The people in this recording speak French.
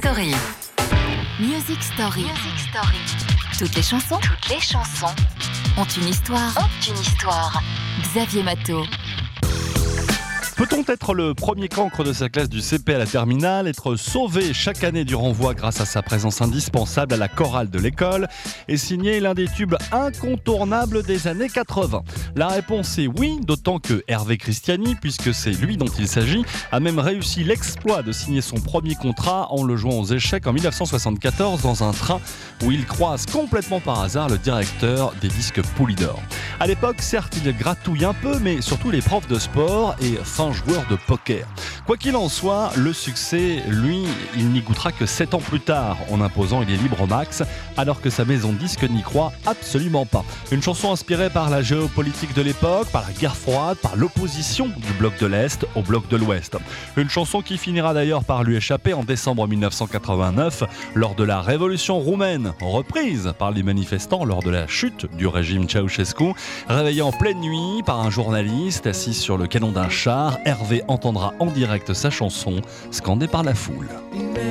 Story. Music Story. Toutes les chansons ont une histoire. Xavier Matteau. Peut-on être le premier cancre de sa classe du CP à la terminale, être sauvé chaque année du renvoi grâce à sa présence indispensable à la chorale de l'école et signer l'un des tubes incontournables des années 80 ? La réponse est oui, d'autant que Hervé Christiani, puisque c'est lui dont il s'agit, a même réussi l'exploit de signer son premier contrat en le jouant aux échecs en 1974 dans un train où il croise complètement par hasard le directeur des disques Poulidor. À l'époque, certes, il gratouille un peu, mais surtout les profs de sport et fin joueur de poker. Quoi qu'il en soit, le succès, lui, il n'y goûtera que 7 ans plus tard, en imposant Il est libre au max, alors que sa maison de disques n'y croit absolument pas. Une chanson inspirée par la géopolitique de l'époque, par la guerre froide, par l'opposition du bloc de l'Est au bloc de l'Ouest. Une chanson qui finira d'ailleurs par lui échapper en décembre 1989, lors de la révolution roumaine, reprise par les manifestants lors de la chute du régime Ceausescu. Réveillé en pleine nuit par un journaliste assis sur le canon d'un char, Hervé entendra en direct sa chanson scandée par la foule.